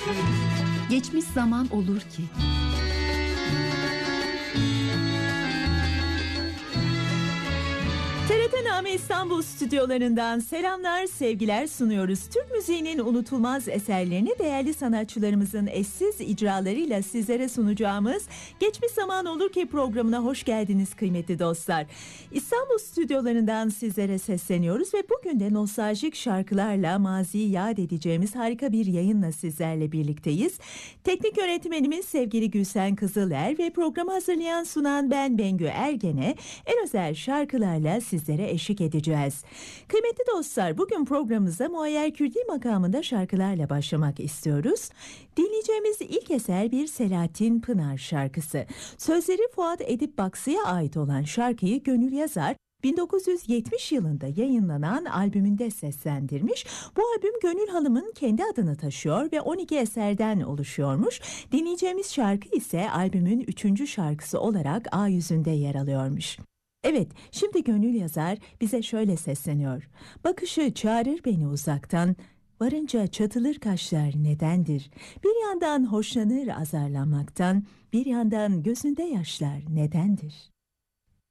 Geçmiş zaman olur ki. TRT İstanbul stüdyolarından selamlar, sevgiler sunuyoruz. Türk müziğinin unutulmaz eserlerini değerli sanatçılarımızın eşsiz icralarıyla sizlere sunacağımız Geçmiş Zaman Olur Ki programına hoş geldiniz kıymetli dostlar. İstanbul stüdyolarından sizlere sesleniyoruz ve bugün de nostaljik şarkılarla maziyi yad edeceğimiz harika bir yayınla sizlerle birlikteyiz. Teknik yönetmenimiz sevgili Gülsen Kızıler ve programı hazırlayan sunan ben Bengü Ergen'e en özel şarkılarla sizlere eşlik edeceğiz. Kıymetli dostlar, bugün programımıza Muayyer Kürdi makamında şarkılarla başlamak istiyoruz. Dinleyeceğimiz ilk eser bir Selahattin Pınar şarkısı. Sözleri Fuat Edip Baksı'ya ait olan şarkıyı Gönül Yazar 1970 yılında yayınlanan albümünde seslendirmiş. Bu albüm Gönül Hanım'ın kendi adını taşıyor ve 12 eserden oluşuyormuş. Dinleyeceğimiz şarkı ise albümün 3. şarkısı olarak A yüzünde yer alıyormuş. Evet, şimdi Gönül Yazar bize şöyle sesleniyor. Bakışı çağırır beni uzaktan, varınca çatılır kaşlar nedendir? Bir yandan hoşlanır azarlanmaktan, bir yandan gözünde yaşlar nedendir?